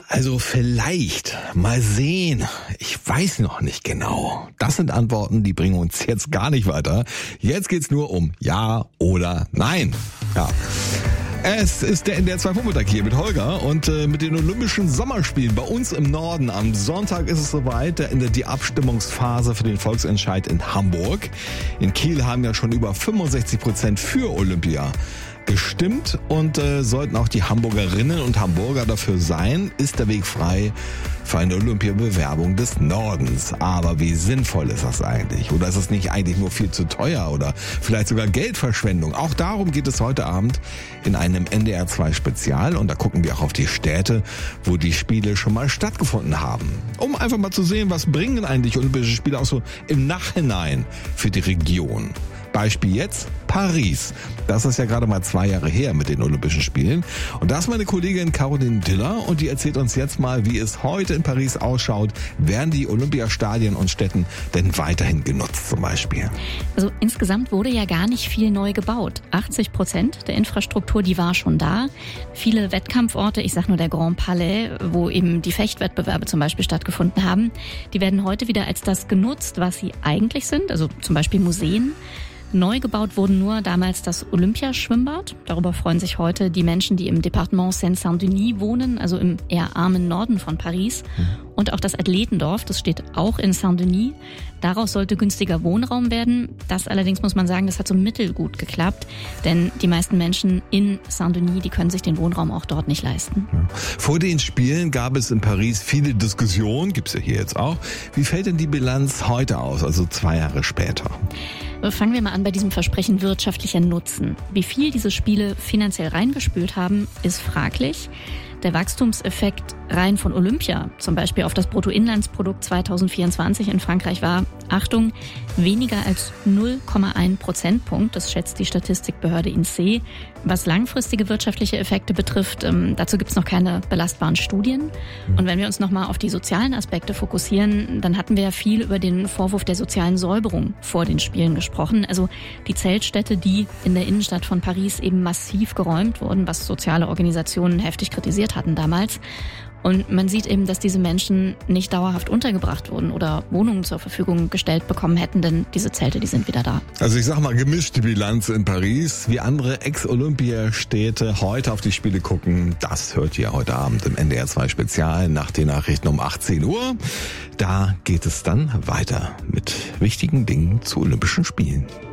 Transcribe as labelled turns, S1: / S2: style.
S1: Also vielleicht, mal sehen, ich weiß noch nicht genau. Das sind Antworten, die bringen uns jetzt gar nicht weiter. Jetzt geht's nur um Ja oder Nein. Ja. Es ist der NDR 2 Vormittag hier mit Holger und mit den Olympischen Sommerspielen bei uns im Norden. Am Sonntag ist es soweit, da endet die Abstimmungsphase für den Volksentscheid in Hamburg. In Kiel haben ja schon über 65% für Olympia gestimmt und sollten auch die Hamburgerinnen und Hamburger dafür sein, ist der Weg frei für eine Olympiabewerbung des Nordens. Aber wie sinnvoll ist das eigentlich? Oder ist es nicht eigentlich nur viel zu teuer oder vielleicht sogar Geldverschwendung? Auch darum geht es heute Abend in einem NDR 2 Spezial und da gucken wir auch auf die Städte, wo die Spiele schon mal stattgefunden haben. Um einfach mal zu sehen, was bringen eigentlich Olympische Spiele auch so im Nachhinein für die Region. Beispiel jetzt Paris. Das ist ja gerade mal 2 Jahre her mit den Olympischen Spielen. Und da ist meine Kollegin Caroline Diller und die erzählt uns jetzt mal, wie es heute in Paris ausschaut. Werden die Olympiastadien und Städten denn weiterhin genutzt zum Beispiel?
S2: Also insgesamt wurde ja gar nicht viel neu gebaut. 80% der Infrastruktur, die war schon da. Viele Wettkampforte, ich sag nur der Grand Palais, wo eben die Fechtwettbewerbe zum Beispiel stattgefunden haben, die werden heute wieder als das genutzt, was sie eigentlich sind. Also zum Beispiel Museen. Neu gebaut wurden nur damals das Olympiaschwimmbad. Darüber freuen sich heute die Menschen, die im Departement Seine-Saint-Denis wohnen, also im eher armen Norden von Paris. Und auch das Athletendorf, das steht auch in Saint-Denis. Daraus sollte günstiger Wohnraum werden. Das allerdings muss man sagen, das hat so mittelgut geklappt. Denn die meisten Menschen in Saint-Denis, die können sich den Wohnraum auch dort nicht leisten.
S1: Vor den Spielen gab es in Paris viele Diskussionen, gibt's ja hier jetzt auch. Wie fällt denn die Bilanz heute aus, also 2 Jahre später?
S2: Fangen wir mal an bei diesem Versprechen wirtschaftlicher Nutzen. Wie viel diese Spiele finanziell reingespült haben, ist fraglich. Der Wachstumseffekt rein von Olympia, zum Beispiel auf das Bruttoinlandsprodukt 2024 in Frankreich war, Achtung, weniger als 0,1 Prozentpunkt. Das schätzt die Statistikbehörde INSEE. Was langfristige wirtschaftliche Effekte betrifft, dazu gibt es noch keine belastbaren Studien. Und wenn wir uns nochmal auf die sozialen Aspekte fokussieren, dann hatten wir ja viel über den Vorwurf der sozialen Säuberung vor den Spielen gesprochen. Also die Zeltstädte, die in der Innenstadt von Paris eben massiv geräumt wurden, was soziale Organisationen heftig kritisiert hatten damals. Und man sieht eben, dass diese Menschen nicht dauerhaft untergebracht wurden oder Wohnungen zur Verfügung gestellt bekommen hätten, denn diese Zelte, die sind wieder da.
S1: Also ich sag mal, gemischte Bilanz in Paris. Wie andere Ex-Olympiastädte heute auf die Spiele gucken, das hört ihr heute Abend im NDR 2 Spezial nach den Nachrichten um 18 Uhr. Da geht es dann weiter mit wichtigen Dingen zu Olympischen Spielen.